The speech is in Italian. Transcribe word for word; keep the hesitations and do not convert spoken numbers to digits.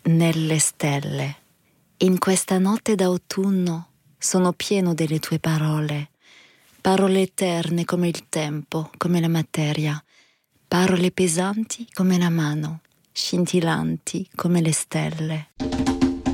nelle stelle. In questa notte d'autunno sono pieno delle tue parole, parole eterne come il tempo, come la materia, parole pesanti come la mano, scintillanti come le stelle.